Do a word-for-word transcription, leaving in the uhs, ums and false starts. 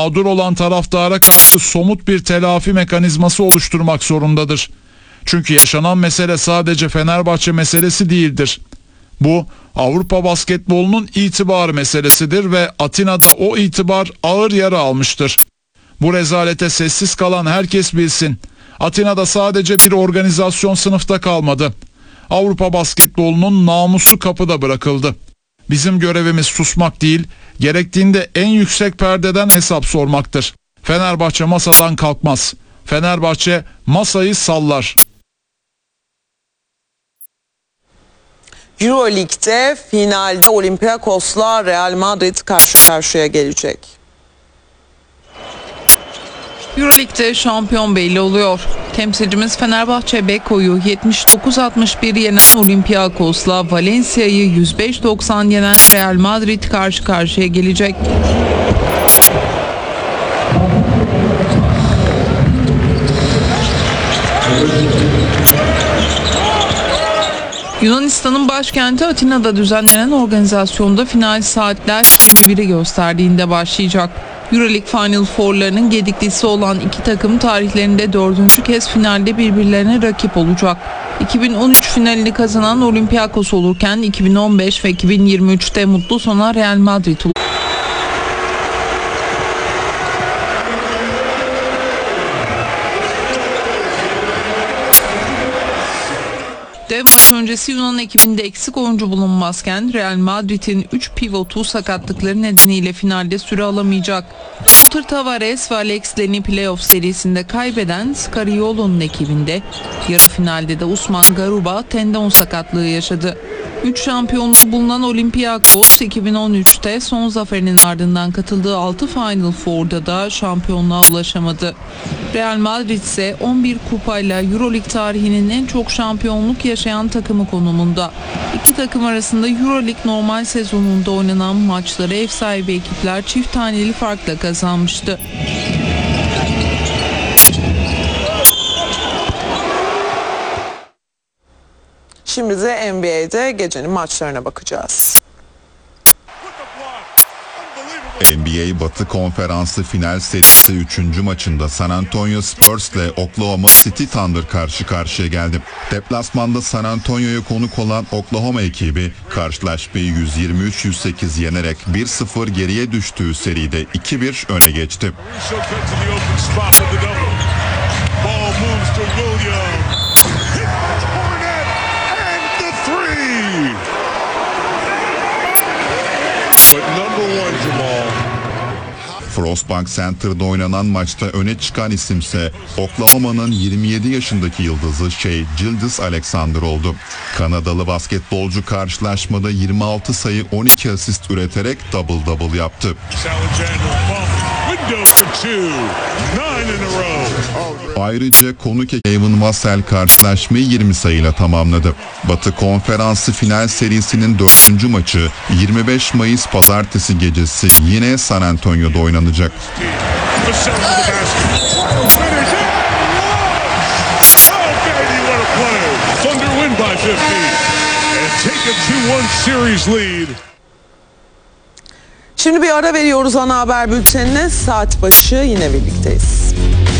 mağdur olan taraftara karşı somut bir telafi mekanizması oluşturmak zorundadır. Çünkü yaşanan mesele sadece Fenerbahçe meselesi değildir. Bu Avrupa basketbolunun itibar meselesidir ve Atina'da o itibar ağır yara almıştır. Bu rezalete sessiz kalan herkes bilsin. Atina'da sadece bir organizasyon sınıfta kalmadı. Avrupa basketbolunun namusu kapıda bırakıldı. Bizim görevimiz susmak değil, gerektiğinde en yüksek perdeden hesap sormaktır. Fenerbahçe masadan kalkmaz. Fenerbahçe masayı sallar. Euroleague'de finalde Olympiakos'la Real Madrid karşı karşıya gelecek. Euroleague'de şampiyon belli oluyor. Temsilcimiz Fenerbahçe Beko'yu yetmiş dokuz altmış bir yenen Olympiakos'la Valencia'yı yüz beş doksan yenen Real Madrid karşı karşıya gelecek. Yunanistan'ın başkenti Atina'da düzenlenen organizasyonda final saatler yirmi biri gösterdiğinde başlayacak. Euroleague Final Four'larının gediklisi olan iki takım tarihlerinde dördüncü kez finalde birbirlerine rakip olacak. iki bin on üç finalini kazanan Olympiakos olurken iki bin on beş ve iki bin yirmi üçte mutlu sona Real Madrid olacak. Dev maç öncesi Yunan ekibinde eksik oyuncu bulunmazken Real Madrid'in üç pivotu sakatlıkları nedeniyle finalde süre alamayacak. Walter Tavares ve Alex Leni playoff serisinde kaybeden Scariolo'nun ekibinde yarı finalde de Usman Garuba tendon sakatlığı yaşadı. üç şampiyonluğu bulunan Olympiakos iki bin on üçte son zaferinin ardından katıldığı altı Final Four'da da şampiyonluğa ulaşamadı. Real Madrid ise on bir kupayla Euroleague tarihinin en çok şampiyonluk yaşayan takımı konumunda. İki takım arasında Euroleague normal sezonunda oynanan maçları ev sahibi ekipler çift taneli farkla kazanmıştı. Şimdi de N B A'de gecenin maçlarına bakacağız. N B A Batı Konferansı final serisi üçüncü maçında San Antonio Spurs ile Oklahoma City Thunder karşı karşıya geldi. Deplasmanda San Antonio'ya konuk olan Oklahoma ekibi karşılaşmayı yüz yirmi üç yüz sekiz yenerek bir sıfır geriye düştüğü seride iki bir öne geçti. Frostbank Center'da oynanan maçta öne çıkan isimse Oklahoma'nın yirmi yedi yaşındaki yıldızı Shai Gilgeous-Alexander oldu. Kanadalı basketbolcu karşılaşmada yirmi altı sayı on iki asist üreterek double double yaptı. Ayrıca konuk Evan Vassell karşılaşmayı yirmi sayıyla tamamladı. Batı Konferansı final serisinin dördüncü maçı yirmi beş Mayıs Pazartesi gecesi yine San Antonio'da oynanacak. Şimdi bir ara veriyoruz ana haber bültenine. Saat başı yine birlikteyiz.